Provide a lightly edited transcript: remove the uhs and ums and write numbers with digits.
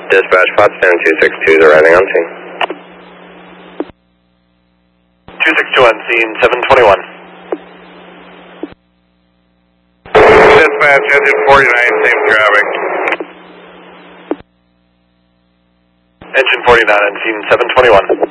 Dispatch, Potsdam 262 is arriving on scene. 262 on scene, 721. Dispatch, engine 49, same traffic. Engine 49 on scene, 721.